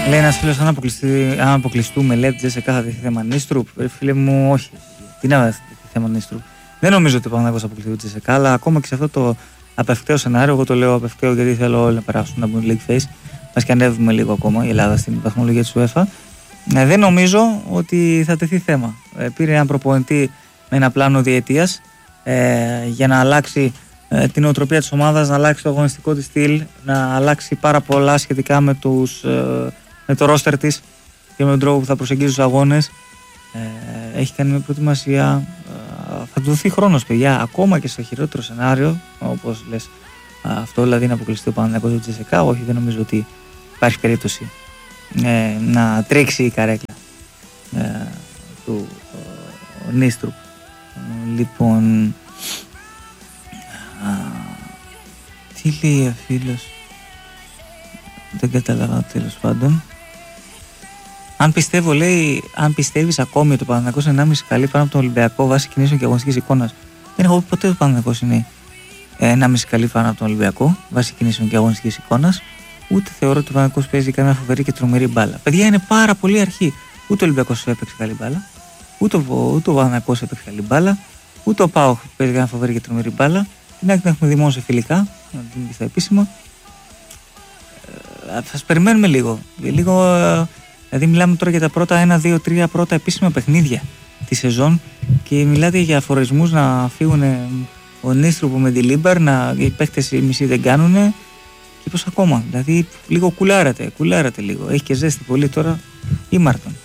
Λέει ένας φίλος, αν αποκλειστούμε, λέει ότι Τζεσεκά θα δείχνει θέμα Νίστρουπ. Φίλε μου, όχι. Τι να δείχνει θέμα Νίστρουπ. Δεν νομίζω ότι ο Παναθηναϊκός θα αποκλειστεί ούτε Τζεσεκά, αλλά ακόμα και σε αυτό το απευκταίο σενάριο, εγώ το λέω απευκταίο γιατί θέλω όλοι να περάσουν να μπουν League Face. Μας και ανέβουμε λίγο ακόμα η Ελλάδα στην βαθμολογία της UEFA. Δεν νομίζω ότι θα τεθεί θέμα. Πήρε έναν προπονητή με ένα πλάνο διετίας για να αλλάξει την οτροπία της ομάδας, να αλλάξει το αγωνιστικό της στυλ, να αλλάξει πάρα πολλά σχετικά με το ρόστερ της και με τον τρόπο που θα προσεγγίζει τους αγώνες. Έχει κάνει μια προετοιμασία. Θα του δοθεί χρόνος, παιδιά, ακόμα και στο χειρότερο σενάριο, όπως λες, αυτό δηλαδή να αποκλειστεί ο Παναθηναϊκός του Τζεσεκά. Όχι, δεν νομίζω ότι υπάρχει περίπτωση να τρέξει η καρέκλα του Νίστρουπ. Λοιπόν, τι λέει ο φίλος, δεν καταλαβαίνω τέλος πάντων. Αν πιστεύω, λέει, αν πιστεύεις ακόμη ότι ο Παναθηναϊκός είναι 1,5 καλή πάνω από τον Ολυμπιακό βάσει κινήσεων και αγωνιστικής εικόνας. Δεν έχω πει ποτέ ότι ο Παναθηναϊκός είναι 1,5 καλή πάνω από τον Ολυμπιακό βάσει κινήσεων και αγωνιστικής εικόνας. Ούτε θεωρώ ότι ο Παναθηναϊκός παίζει καμιά φοβερή και τρομερή μπάλα. Παιδιά, είναι πάρα πολύ αρχή. Ούτε ο Ολυμπιακός έπαιξε καλή μπάλα, ούτε ο Παναθηναϊκός έπαιξε καλή μπάλα, ούτε ο ΠΑΟΚ παίζει καμιά φοβερή και τρομερή μπάλα. Την άκρη την έχουμε δημόσια φιλικά, να την πει στα επίσημα. Θα περιμένουμε λίγο. Δηλαδή, μιλάμε τώρα για τα πρώτα 1, 2, 3 πρώτα επίσημα παιχνίδια τη σεζόν και μιλάτε για αφορισμούς να φύγουν ο Νίστρουπ με τη Λίμπαρ, οι παίκτες οι μισοί δεν κάνουν και πώς ακόμα. Δηλαδή, λίγο κουλάρατε λίγο. Έχει και ζέστη πολύ τώρα ή Μάρτον.